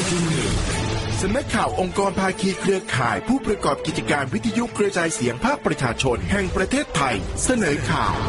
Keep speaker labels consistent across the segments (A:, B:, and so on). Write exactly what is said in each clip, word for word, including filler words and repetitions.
A: สำนักข่าวองค์กรภาคีเครือข่ายผู้ประกอบกิจการวิทยุกระจายเสียงภาคประชาชนแห่งประเทศไทยเสนอข่าว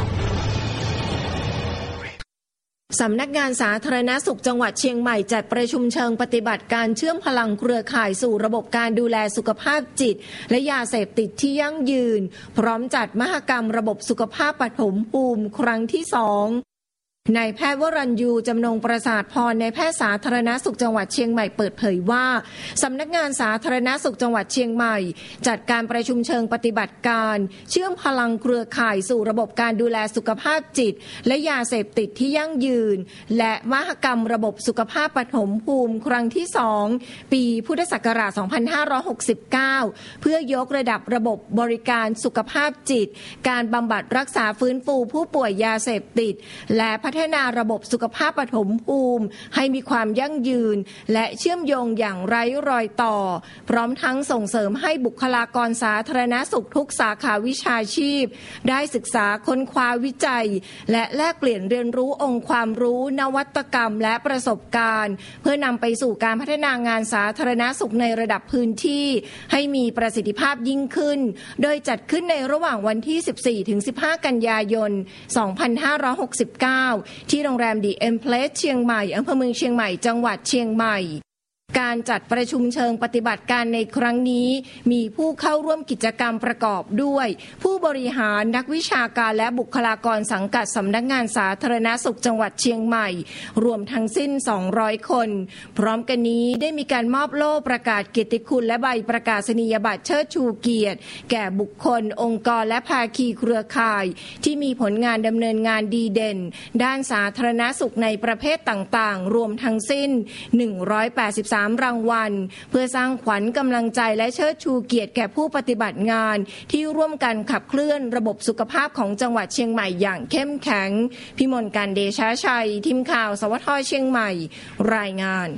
B: สำนักงานสาธารณสุขจังหวัดเชียงใหม่จัดประชุมเชิงปฏิบัติการเชื่อมพลังเครือข่ายสู่ระบบการดูแลสุขภาพจิตและยาเสพติดที่ยั่งยืนพร้อมจัดมหกรรมระบบสุขภาพปฐมภูมิครั้งที่สองนายแพทย์วรัญยูจำนงประสาทพรนายแพทย์สาธารณสุขจังหวัดเชียงใหม่เปิดเผยว่าสำนักงานสาธารณสุขจังหวัดเชียงใหม่จัดการประชุมเชิงปฏิบัติการเชื่อมพลังเครือข่ายสู่ระบบการดูแลสุขภาพจิตและยาเสพติดที่ยั่งยืนและมหกรรมระบบสุขภาพปฐมภูมิครั้งที่สองปีพุทธศักราชสองพันห้าร้อยหกสิบเก้าเพื่อยกระดับระบบบริการสุขภาพจิตการบำบัดรักษาฟื้นฟูผู้ป่วยยาเสพติดและพัฒนาระบบสุขภาพปฐมภูมิให้มีความยั่งยืนและเชื่อมโยงอย่างไร้รอยต่อพร้อมทั้งส่งเสริมให้บุคลากรสาธารณสุขทุกสาขาวิชาชีพได้ศึกษาค้นคว้าวิจัยและแลกเปลี่ยนเรียนรู้องค์ความรู้นวัตกรรมและประสบการณ์เพื่อนำไปสู่การพัฒนางานสาธารณสุขในระดับพื้นที่ให้มีประสิทธิภาพยิ่งขึ้นโดยจัดขึ้นในระหว่างวันที่ สิบสี่ถึงสิบห้า กันยายน สองพันห้าร้อยหกสิบเก้า ที่โรงแรมดีเอ็มเพลสเชียงใหม่อำเภอเมืองเชียงใหม่จังหวัดเชียงใหม่การจัดประชุมเชิงปฏิบัติการในครั้งนี้มีผู้เข้าร่วมกิจกรรมประกอบด้วยผู้บริหารนักวิชาการและบุคลากรสังกัดสำนักงานสาธารณสุขจังหวัดเชียงใหม่รวมทั้งสิ้นสองร้อยคนพร้อมกันนี้ได้มีการมอบโล่ประกาศเกียรติคุณและใบประกาศนียบัตรเชิดชูเกียรติแก่บุคคลองค์กรและภาคีเครือข่ายที่มีผลงานดำเนินงานดีเด่นด้านสาธารณสุขในประเภทต่างๆรวมทั้งสิ้นหนึ่งร้อยแปดสิบสามรางวัลเพื่อสร้างขวัญกำลังใจและเชิดชูเกียรติแก่ผู้ปฏิบัติงานที่ร่วมกันขับเคลื่อนระบบสุขภาพของจังหวัดเชียงใหม่อย่างเข้มแข็งพิมลการเดชาชัยทีมข่าวสวทเชียงใหม่รายงาน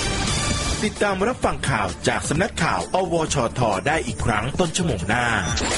A: ติดตามรับฟังข่าวจากสำนักข่าวอวชทได้อีกครั้งต้นชั่วโมงหน้า